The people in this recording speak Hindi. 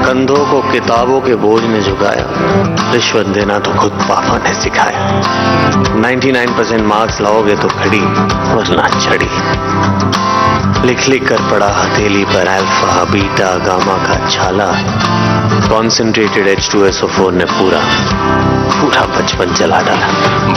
कंधों को किताबों के बोझ ने झुकाया, रिश्वत देना तो खुद पापा ने सिखाया। 99% मार्क्स लाओगे तो खड़ी वरना छड़ी। लिख लिख कर पड़ा हथेली पर अल्फा बीटा गामा का छाला। कॉन्सेंट्रेटेड H2SO4 ने पूरा बचपन जला डाला।